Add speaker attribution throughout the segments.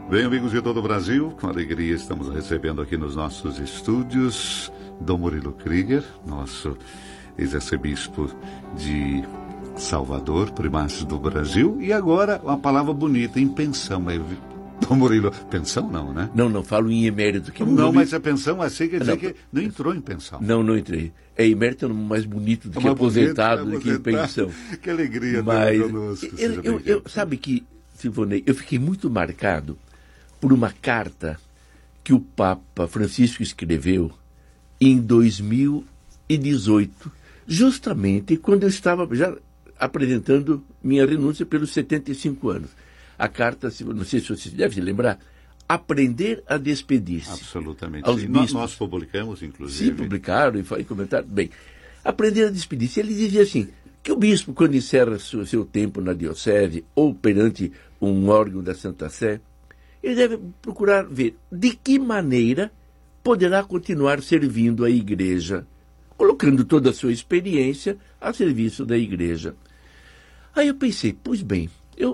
Speaker 1: Bem, amigos de todo o Brasil, com alegria estamos recebendo aqui nos nossos estúdios Dom Murilo Krieger, nosso ex-arcebispo de Salvador, primaz do Brasil, e agora uma palavra bonita, em pensão. Dom Murilo, pensão não, né?
Speaker 2: Não, falo em emérito. Que
Speaker 1: não, mas a pensão assim quer dizer que não entrou em pensão.
Speaker 2: Não entrei. Emérito é mais bonito do que aposentado, do que em pensão.
Speaker 1: Que alegria,
Speaker 2: mas
Speaker 1: conosco.
Speaker 2: Sabe que, Silvonei, eu fiquei muito marcado por uma carta que o Papa Francisco escreveu em 2018, justamente quando eu estava já apresentando minha renúncia pelos 75 anos. A carta, não sei se você deve se lembrar, Aprender a Despedir-se.
Speaker 1: Absolutamente.
Speaker 2: Aos bispos.
Speaker 1: Nós publicamos, inclusive.
Speaker 2: Sim, publicaram e comentaram. Bem, Aprender a Despedir-se. Ele dizia assim, que o bispo, quando encerra seu tempo na diocese ou perante um órgão da Santa Sé, ele deve procurar ver de que maneira poderá continuar servindo a Igreja, colocando toda a sua experiência a serviço da Igreja. Aí eu pensei, pois bem,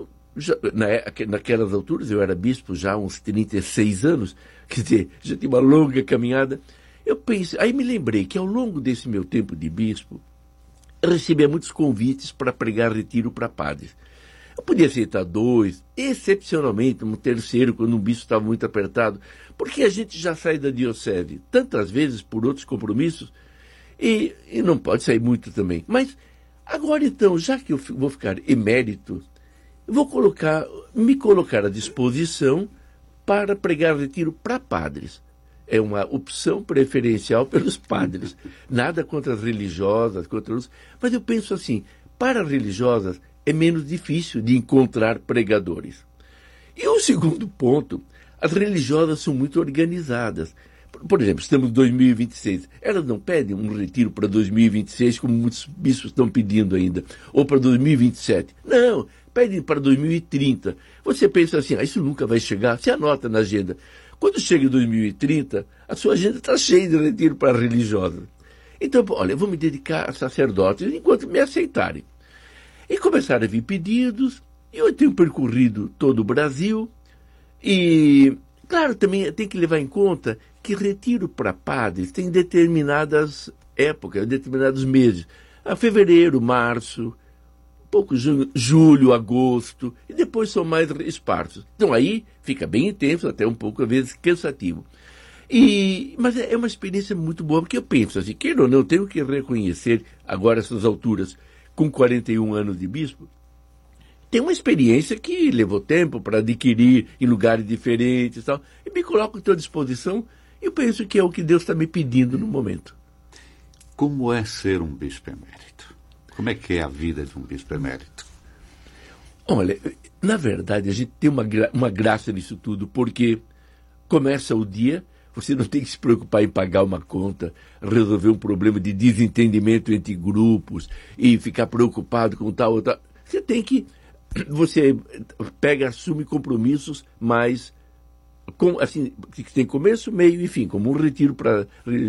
Speaker 2: naquelas alturas, eu era bispo já há uns 36 anos, quer dizer, já tinha uma longa caminhada. Eu pensei, aí me lembrei que ao longo desse meu tempo de bispo, eu recebia muitos convites para pregar retiro para padres. Eu podia aceitar 2, excepcionalmente um terceiro, quando um bispo estava muito apertado, porque a gente já sai da diocese tantas vezes por outros compromissos e não pode sair muito também. Mas agora então, já que eu vou ficar emérito, eu vou me colocar à disposição para pregar retiro para padres. É uma opção preferencial pelos padres. Nada contra as religiosas, mas eu penso assim, para religiosas é menos difícil de encontrar pregadores. E o segundo ponto, as religiosas são muito organizadas. Por exemplo, estamos em 2026. Elas não pedem um retiro para 2026, como muitos bispos estão pedindo ainda, ou para 2027. Não, pedem para 2030. Você pensa assim, isso nunca vai chegar, você anota na agenda. Quando chega em 2030, a sua agenda está cheia de retiro para religiosas. Então, olha, eu vou me dedicar a sacerdotes enquanto me aceitarem. E começaram a vir pedidos, e eu tenho percorrido todo o Brasil, e, claro, também tem que levar em conta que retiro para padres tem determinadas épocas, determinados meses. Fevereiro, março, pouco julho, agosto, e depois são mais esparsos. Então aí fica bem intenso, até um pouco, às vezes, cansativo. Mas é uma experiência muito boa, porque eu penso assim, queira ou não, eu tenho que reconhecer, agora, essas alturas, com 41 anos de bispo, tem uma experiência que levou tempo para adquirir em lugares diferentes e tal, e me coloco à tua disposição, e eu penso que é o que Deus está me pedindo no momento.
Speaker 1: Como é ser um bispo emérito? Como é que é a vida de um bispo emérito?
Speaker 2: Olha, na verdade, a gente tem uma graça nisso tudo, porque começa o dia, você não tem que se preocupar em pagar uma conta, resolver um problema de desentendimento entre grupos e ficar preocupado com tal ou tal. Você assume compromissos, mas assim, que tem começo, meio e fim, como um retiro para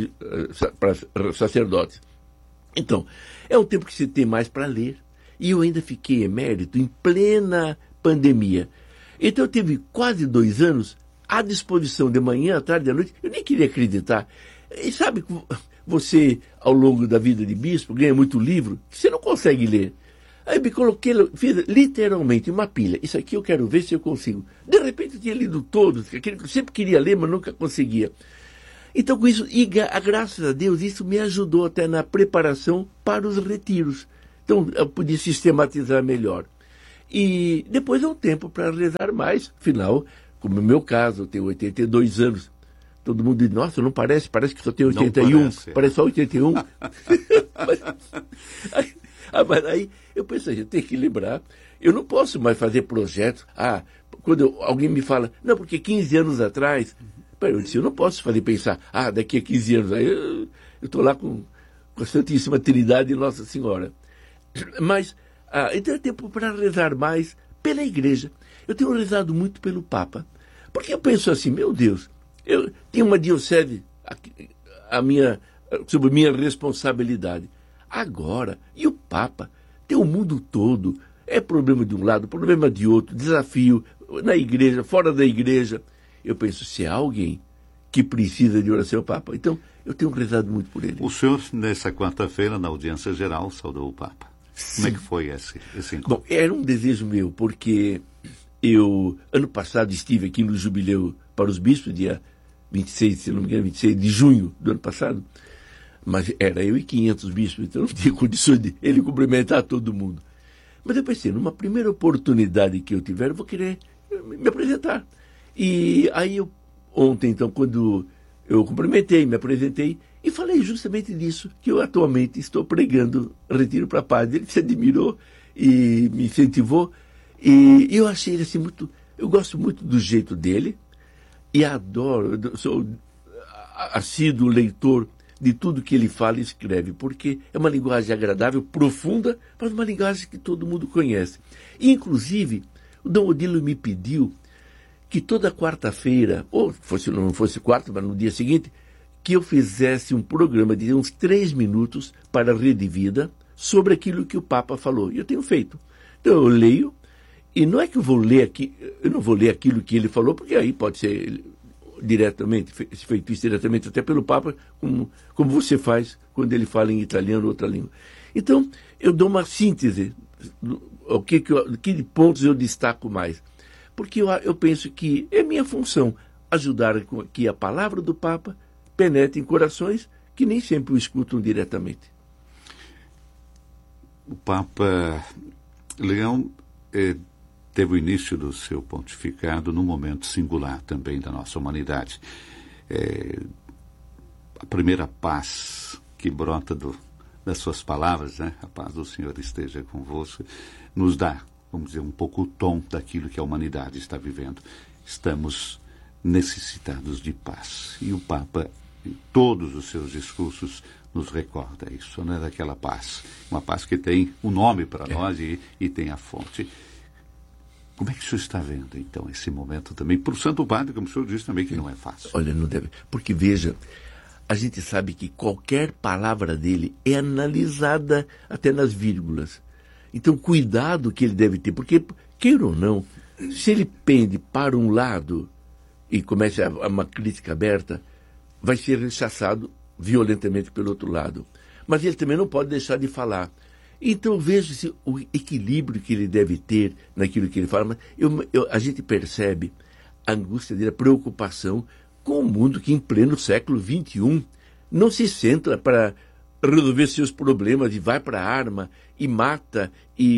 Speaker 2: sacerdotes. Então, é um tempo que se tem mais para ler. E eu ainda fiquei emérito em plena pandemia. Então eu tive quase 2 anos à disposição de manhã, à tarde, à noite. Eu nem queria acreditar. E sabe que você, ao longo da vida de bispo, ganha muito livro que você não consegue ler. Aí eu me coloquei, fiz literalmente uma pilha. Isso aqui eu quero ver se eu consigo. De repente eu tinha lido todos, aquele que eu sempre queria ler, mas nunca conseguia. Então, com isso, graças a Deus, isso me ajudou até na preparação para os retiros. Então, eu podia sistematizar melhor. E depois é um tempo para rezar mais. Afinal, como no meu caso, eu tenho 82 anos. Todo mundo diz, nossa, não parece que só tem 81. Parece só 81. Mas aí eu pensei, eu tenho que lembrar, eu não posso mais fazer projetos. Quando alguém me fala, não, porque 15 anos atrás... Eu disse, eu não posso pensar, daqui a 15 anos, aí eu estou lá com a Santíssima Trindade e Nossa Senhora. Mas, então é tempo para rezar mais pela Igreja. Eu tenho rezado muito pelo Papa, porque eu penso assim, meu Deus, eu tenho uma diocese sob minha responsabilidade. Agora, e o Papa tem o mundo todo, é problema de um lado, problema de outro, desafio, na igreja, fora da igreja. Eu penso, se há alguém que precisa de oração, é o Papa. Então, eu tenho rezado muito por ele.
Speaker 1: O senhor, nessa quarta-feira, na audiência geral, saudou o Papa. Sim. Como é que foi esse encontro?
Speaker 2: Bom, era um desejo meu, porque eu, ano passado, estive aqui no Jubileu para os Bispos, dia 26, se não me engano, 26 de junho do ano passado, mas era eu e 500 bispos, então não tinha condições de ele cumprimentar todo mundo. Mas eu pensei, numa primeira oportunidade que eu tiver, eu vou querer me apresentar. E aí, ontem, então, quando eu cumprimentei, me apresentei, e falei justamente disso, que eu atualmente estou pregando Retiro para Padre. Ele se admirou e me incentivou, e eu achei ele assim muito... Eu gosto muito do jeito dele, e adoro, sou assíduo leitor de tudo que ele fala e escreve, porque é uma linguagem agradável, profunda, mas uma linguagem que todo mundo conhece. E, inclusive, o Dom Odilo me pediu que toda quarta-feira, ou não fosse quarta, mas no dia seguinte, que eu fizesse um programa de uns 3 minutos para a Rede Vida sobre aquilo que o Papa falou. E eu tenho feito. Então eu leio, e não é que eu vou ler aqui, eu não vou ler aquilo que ele falou, porque aí pode ser diretamente, feito isso diretamente até pelo Papa, como você faz quando ele fala em italiano ou outra língua. Então, eu dou uma síntese, que pontos eu destaco mais. Porque eu penso que é minha função ajudar que a palavra do Papa penetre em corações que nem sempre o escutam diretamente.
Speaker 1: O Papa Leão teve o início do seu pontificado num momento singular também da nossa humanidade. A primeira paz que brota das suas palavras, né? A paz do Senhor esteja convosco, nos dá, vamos dizer, um pouco o tom daquilo que a humanidade está vivendo. Estamos necessitados de paz. E o Papa, em todos os seus discursos, nos recorda isso, né? Daquela paz. Uma paz que tem um nome para nós e tem a fonte. Como é que o senhor está vendo, então, esse momento também? Para o Santo Padre, como o senhor disse também, que não é fácil.
Speaker 2: Olha, não deve. Porque, veja, a gente sabe que qualquer palavra dele é analisada até nas vírgulas. Então, cuidado que ele deve ter, porque, queira ou não, se ele pende para um lado e começa uma crítica aberta, vai ser rechaçado violentamente pelo outro lado. Mas ele também não pode deixar de falar. Então, veja o equilíbrio que ele deve ter naquilo que ele fala. Mas a gente percebe a angústia dele, a preocupação com o mundo que, em pleno século XXI, não se centra para resolver seus problemas e vai para a arma e mata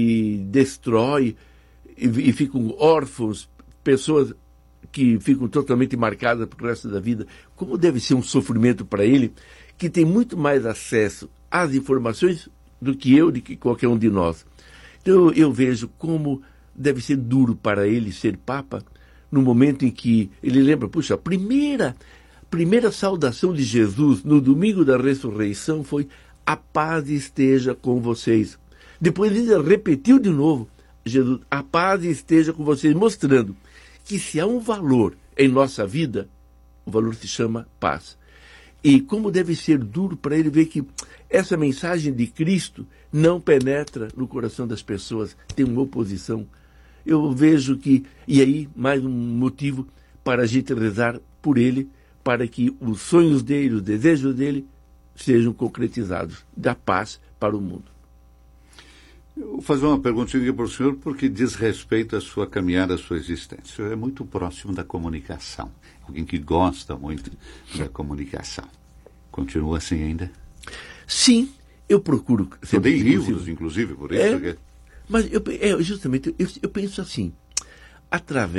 Speaker 2: e destrói e ficam órfãos, pessoas que ficam totalmente marcadas para o resto da vida. Como deve ser um sofrimento para ele, que tem muito mais acesso às informações do que qualquer um de nós. Então eu vejo como deve ser duro para ele ser Papa, no momento em que ele lembra, puxa, a primeira saudação de Jesus no domingo da ressurreição foi: a paz esteja com vocês. Depois ele repetiu de novo, Jesus, a paz esteja com vocês, mostrando que se há um valor em nossa vida, o valor se chama paz. E como deve ser duro para ele ver que essa mensagem de Cristo não penetra no coração das pessoas, tem uma oposição. Eu vejo que, e aí mais um motivo para a gente rezar por ele, para que os sonhos dele, os desejos dele, sejam concretizados, da paz para o mundo.
Speaker 1: Eu vou fazer uma perguntinha para o senhor, porque diz respeito à sua caminhada, à sua existência. O senhor é muito próximo da comunicação, alguém que gosta muito da comunicação. Continua assim ainda?
Speaker 2: Sim, eu procuro...
Speaker 1: Eu dei livros, inclusive, por isso.
Speaker 2: Mas justamente, eu penso assim, através